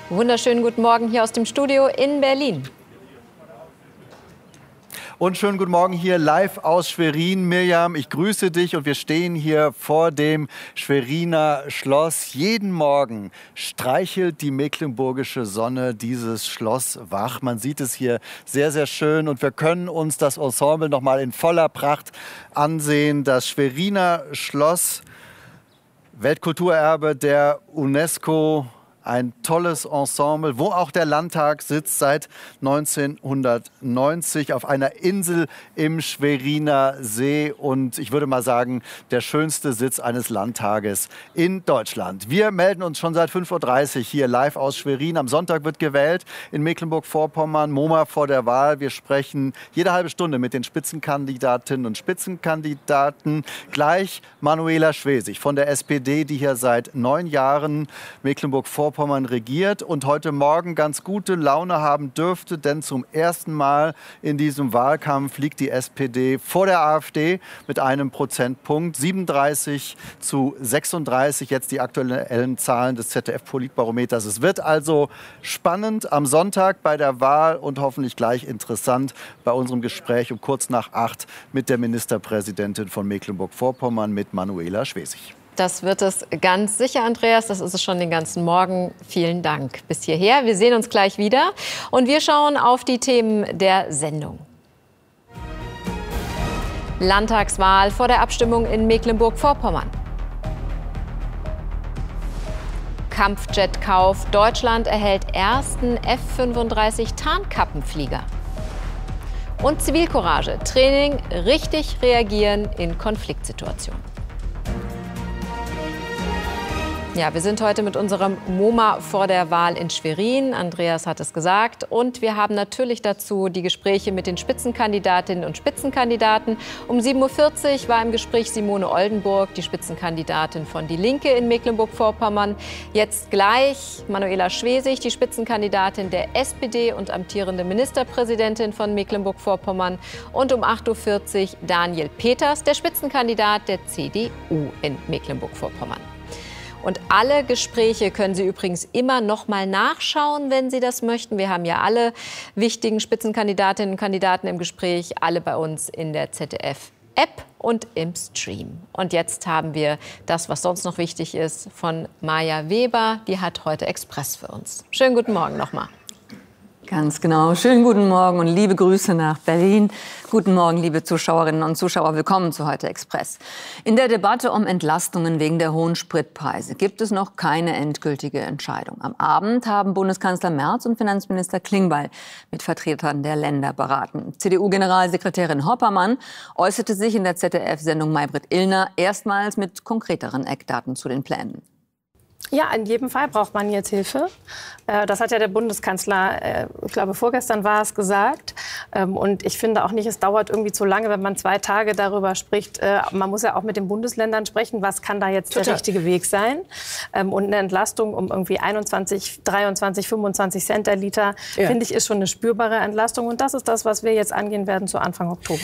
Wunderschönen guten Morgen hier aus dem Studio in Berlin. Und schönen guten Morgen hier live aus Schwerin. Mirjam, ich grüße dich und wir stehen hier vor dem Schweriner Schloss. Jeden Morgen streichelt die mecklenburgische Sonne dieses Schloss wach. Man sieht es hier sehr, sehr schön und wir können uns das Ensemble noch mal in voller Pracht ansehen. Das Schweriner Schloss, Weltkulturerbe der UNESCO. Ein tolles Ensemble, wo auch der Landtag sitzt seit 1990 auf einer Insel im Schweriner See. Und ich würde mal sagen, der schönste Sitz eines Landtages in Deutschland. Wir melden uns schon seit 5:30 Uhr hier live aus Schwerin. Am Sonntag wird gewählt in Mecklenburg-Vorpommern. MoMA vor der Wahl. Wir sprechen jede halbe Stunde mit den Spitzenkandidatinnen und Spitzenkandidaten. Gleich Manuela Schwesig von der SPD, die hier seit 9 Jahren Mecklenburg-Vorpommern regiert und heute Morgen ganz gute Laune haben dürfte, denn zum ersten Mal in diesem Wahlkampf liegt die SPD vor der AfD mit einem Prozentpunkt. 37:36 jetzt die aktuellen Zahlen des ZDF-Politbarometers. Es wird also spannend am Sonntag bei der Wahl und hoffentlich gleich interessant bei unserem Gespräch um kurz nach 8 mit der Ministerpräsidentin von Mecklenburg-Vorpommern, mit Manuela Schwesig. Das wird es ganz sicher, Andreas. Das ist es schon den ganzen Morgen. Vielen Dank bis hierher. Wir sehen uns gleich wieder und wir schauen auf die Themen der Sendung. Landtagswahl vor der Abstimmung in Mecklenburg-Vorpommern. Kampfjetkauf. Deutschland erhält ersten F-35 Tarnkappenflieger. Und Zivilcourage. Training, richtig reagieren in Konfliktsituationen. Ja, wir sind heute mit unserem MoMA vor der Wahl in Schwerin. Andreas hat es gesagt. Und wir haben natürlich dazu die Gespräche mit den Spitzenkandidatinnen und Spitzenkandidaten. Um 7:40 Uhr war im Gespräch Simone Oldenburg, die Spitzenkandidatin von Die Linke in Mecklenburg-Vorpommern. Jetzt gleich Manuela Schwesig, die Spitzenkandidatin der SPD und amtierende Ministerpräsidentin von Mecklenburg-Vorpommern. Und um 8:40 Uhr Daniel Peters, der Spitzenkandidat der CDU in Mecklenburg-Vorpommern. Und alle Gespräche können Sie übrigens immer noch mal nachschauen, wenn Sie das möchten. Wir haben ja alle wichtigen Spitzenkandidatinnen und Kandidaten im Gespräch, alle bei uns in der ZDF-App und im Stream. Und jetzt haben wir das, was sonst noch wichtig ist, von Maja Weber. Die hat heute Express für uns. Schönen guten Morgen nochmal. Ganz genau. Schönen guten Morgen und liebe Grüße nach Berlin. Guten Morgen, liebe Zuschauerinnen und Zuschauer. Willkommen zu Heute Express. In der Debatte um Entlastungen wegen der hohen Spritpreise gibt es noch keine endgültige Entscheidung. Am Abend haben Bundeskanzler Merz und Finanzminister Klingbeil mit Vertretern der Länder beraten. CDU-Generalsekretärin Hoppermann äußerte sich in der ZDF-Sendung Maybrit Illner erstmals mit konkreteren Eckdaten zu den Plänen. Ja, in jedem Fall braucht man jetzt Hilfe. Das hat ja der Bundeskanzler, ich glaube vorgestern war es, gesagt. Und ich finde auch nicht, es dauert irgendwie zu lange, wenn man 2 Tage darüber spricht. Man muss ja auch mit den Bundesländern sprechen, was kann da jetzt der richtige Weg sein. Und eine Entlastung um irgendwie 21, 23, 25 Cent der Liter, finde ich, ist schon eine spürbare Entlastung. Und das ist das, was wir jetzt angehen werden zu Anfang Oktober.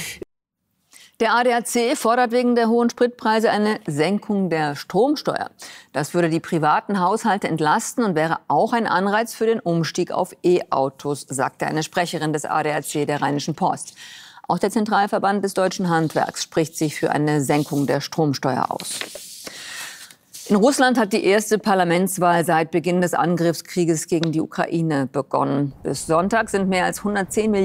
Der ADAC fordert wegen der hohen Spritpreise eine Senkung der Stromsteuer. Das würde die privaten Haushalte entlasten und wäre auch ein Anreiz für den Umstieg auf E-Autos, sagte eine Sprecherin des ADAC der Rheinischen Post. Auch der Zentralverband des deutschen Handwerks spricht sich für eine Senkung der Stromsteuer aus. In Russland hat die erste Parlamentswahl seit Beginn des Angriffskrieges gegen die Ukraine begonnen. Bis Sonntag sind mehr als 110 Millionen